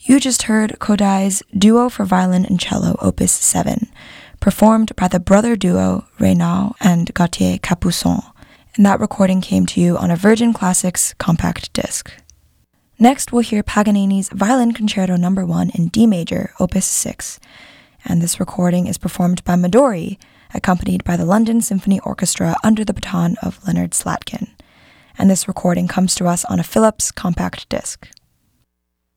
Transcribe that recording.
You just heard Kodai's Duo for Violin and Cello, Opus 7, performed by the brother duo Reynal and Gauthier Capuçon, and that recording came to you on a Virgin Classics compact disc. Next, we'll hear Paganini's Violin Concerto No. 1 in D major, Opus 6, and this recording is performed by Midori, accompanied by the London Symphony Orchestra under the baton of Leonard Slatkin, and this recording comes to us on a Philips compact disc.